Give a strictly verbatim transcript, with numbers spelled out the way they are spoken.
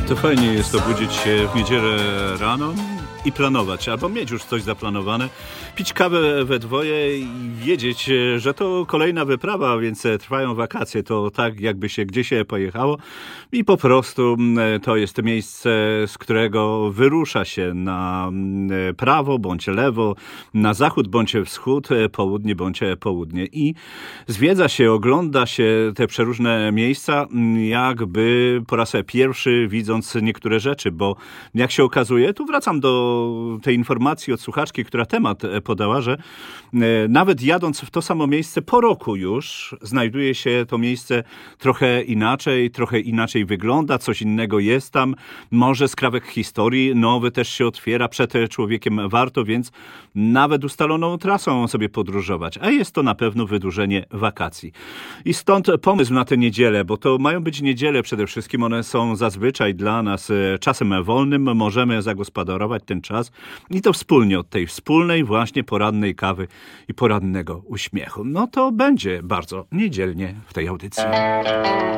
To fajnie jest obudzić się w niedzielę rano i planować, albo mieć już coś zaplanowane, pić kawę we dwoje i wiedzieć, że to kolejna wyprawa, więc trwają wakacje, to tak jakby się gdzieś pojechało i po prostu to jest miejsce, z którego wyrusza się na prawo bądź lewo, na zachód bądź wschód, południe bądź południe i zwiedza się, ogląda się te przeróżne miejsca, jakby po raz pierwszy widząc niektóre rzeczy, bo jak się okazuje, tu wracam do tej informacji od słuchaczki, która temat podała, że nawet jadąc w to samo miejsce po roku już znajduje się to miejsce trochę inaczej, trochę inaczej wygląda, coś innego jest tam, może skrawek historii nowy też się otwiera przed człowiekiem, warto więc nawet ustaloną trasą sobie podróżować, a jest to na pewno wydłużenie wakacji. I stąd pomysł na tę niedzielę, bo to mają być niedziele przede wszystkim, one są zazwyczaj dla nas czasem wolnym, możemy zagospodarować ten czas i to wspólnie od tej wspólnej właśnie porannej kawy i porannego uśmiechu. No to będzie bardzo niedzielnie w tej audycji.